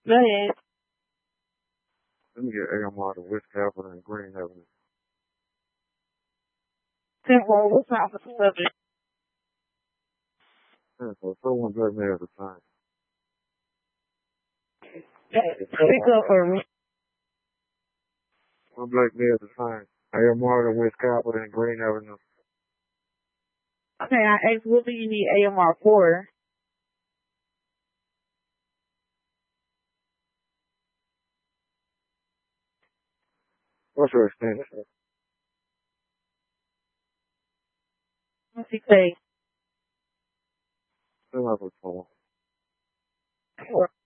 Go ahead. Let me get AMR to West Capitol and Green Avenue. Simple. What's not for subject? So someone black man at the time. Speak up for me. One black man at the time. AMR to West Capitol and Green Avenue. Okay, I asked what do you need AMR for? What's your extension? What's he say? Send out the phone.